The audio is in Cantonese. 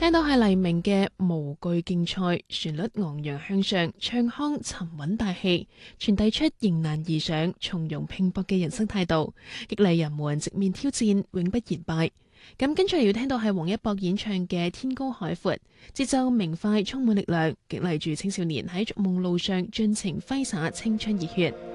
聽到係黎明嘅無懼競賽，旋律昂揚向上，唱腔沉穩大氣，傳遞出迎難而上、從容拼搏嘅人生態度，激勵人們直面挑戰，永不言敗。咁跟住嚟要聽到係王一博演唱嘅《天高海闊》，節奏明快，充滿力量，激勵住青少年喺逐夢路上盡情揮灑青春熱血。